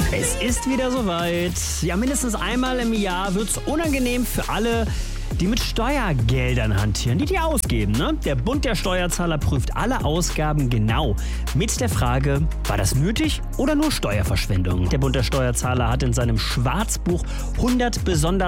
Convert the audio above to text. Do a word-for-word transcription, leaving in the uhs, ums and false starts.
Es ist wieder soweit. Ja, mindestens einmal im Jahr wird's unangenehm für alle, die mit Steuergeldern hantieren, die die ausgeben. Ne? Der Bund der Steuerzahler prüft alle Ausgaben genau mit der Frage, war das nötig oder nur Steuerverschwendung? Der Bund der Steuerzahler hat in seinem Schwarzbuch hundert besonders